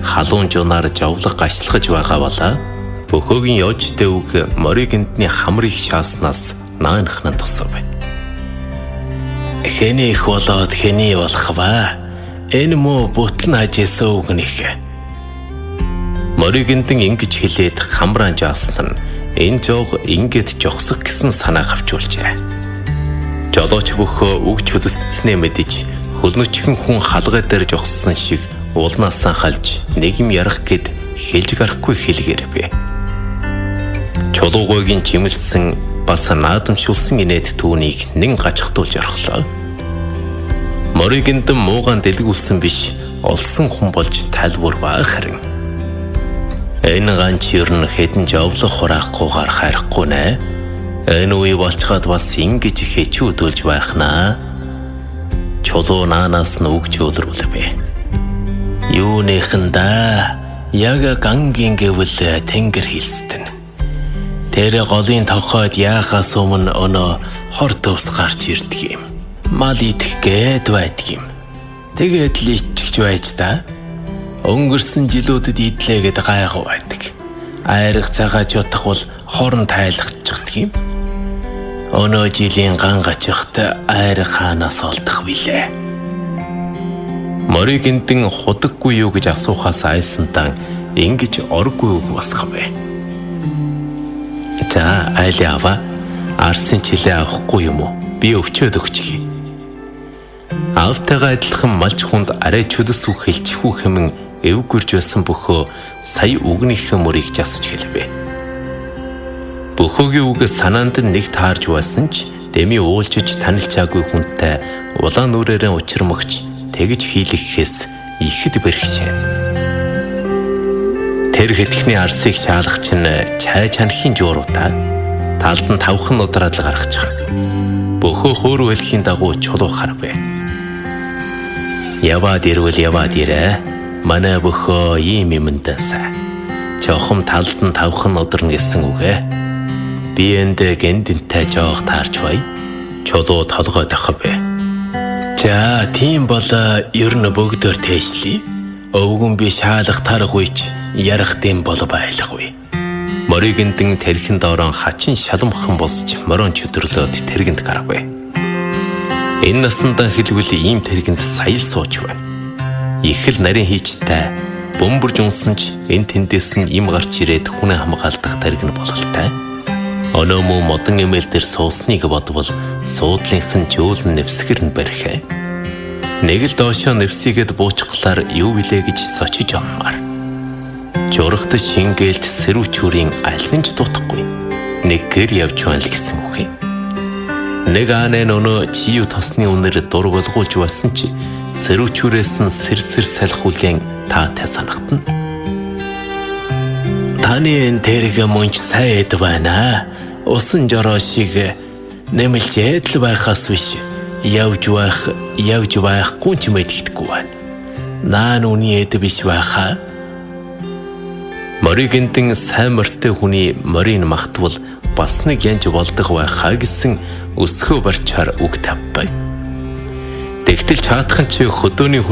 халуун жунаар жовлог гашлахж байгаа болоо бөхөөгийн ёожтэй үг морийг эндний хамрыг шааснаас наанах нь тусав. Хэний их болоод хэний болох ба? Энэ муу бүтэн ажээсөө үг нэх. Морийг эндэн ингэж хэлээд хамраан жаасан нь энэ жог ингээд жогсох гэсэн санаа авчулжээ. Жолооч бөхөө үг чөлсөцнээ мэдэж хөлнөчхөн хүн халгай дээр жогссон шиг уулнаасаа халж нэг юм ярах гэд хэлж гарахгүй хэлгээрвэ. Чулуугойгийн жимэлсэн бас наадамшулсан инээд түүнийг нэн гажхтуулж орхлоо. Морийг эндэн муугаан дэлгүүлсэн биш олсон хүн болж тайлбар баа харин. Энэ ганц ерн хэдэн жовлох хураахгүйгээр хайрахгүй нэ. Энэ үе болцоход бас ингэж хэчүүдүүлж байхнаа. Чулуу наанаас нь үг чөлрүүлвэ. Юуныхан да яг гангийн гэвэл тэнгэр хэлстэн. Тэр голын тохойд яахаас өмнө өнөө хор төвс гарч ирдэг юм. Мал идэх гээд байдаг юм. Тэгээд л ичгэж байж та. Өнгөрсөн жилүүдэд идлээгээд гайхав байдаг. Айрах цагаач утах бол хорон тайлахчихдаг юм. Өнөө жилийн ган гачхт айрах хаанаас олдох вүлээ. Морийг эндэн худаггүй юу гэж асуухаас айсантан ингэж оргүй үг босгов. За айлаа ава. Арсын чилээ авахгүй юм уу? Би өвчөөд өгчихье. Автайгаа адилхан малч хүнд арай чөлс үг хэлчихүү хэмээн эвгүрж байсан бөхөө сая үгнийхээ мөрийг засч хэлвэ. Бөхөөгийн үг санаанд нэг таарж байсан ч дэми уулжиж танилцаагүй хүнтэй улаан нүрээрээ учирмагч тэгж хийлгэхээс ихэд бэрхшээ. Тэр хэдхний арсыг шаалгах чинь чай чанхийн жууруудаа талд нь тавхан удраад л гаргачих. Бөхөө хөөрөө хэлхийн дагуу чулуу харвэ. Яваад ирвэл яваад ирээ. Манай бөхөө ийм юмдасаа. Чохом талд нь тавхан ударна гэсэн үгэ. Би эндэ гендэнтэй жоох таарч бай. Чулуу толгой тахав. За тийм бол ер нь бүгдөө тээшлээ. Өвгөн би шаалах таргүйч ярах дэм бол байлгүй. Морийг эндэн тэрхэн доорон хачин шаламхан босч морон чөдөрлөөд тэргэнд гарвэ. Энэ насандан хэлвэл ийм тэргэнд саял сууж байна. Их л нарийн хийчтэй бөмбөрж унсанч энэ тэндээс нь им гарч ирээд хүнээ хамгаалдах тэргэн бололтой. Өнөө мөн модон эмээл дээр суусныг бодвол суудлынх нь жөөлн нэвсгэр нь барихэ. Нэг л доошоо нэвсийгэд буучглаар юу билээ гэж сочиж аммаар. Журахт шингээлт сэрүүчүүрийн аль нь ч дутахгүй. Нэг гэр явж байна л гэсэн үг юм. Нэг анаа өнөө чию тосны үнээр дур болгуулж байсан чи сэрүүчүүрээс нь сэр салах үлэн таатай санагтана. Таны энэ тэрэг мөнч сайд байна. Усан жороо шиг нэмэлж эдл байхаас биш явж байхгүй ч мэддэхгүй байна. Наан үний эд биш байхаа. Морийг эндэн сайн морьтой хүний морийг магтвал бас нэг янж болдог байхаа гэсэн өсгөө барчаар үг тавбай. Тэгтэл чаатхан чи хөдөөний